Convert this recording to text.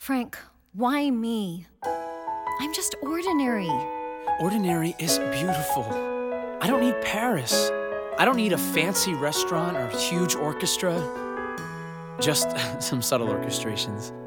Frank, why me? I'm just ordinary. Ordinary is beautiful. I don't need Paris. I don't need a fancy restaurant or huge orchestra. Just some subtle orchestrations.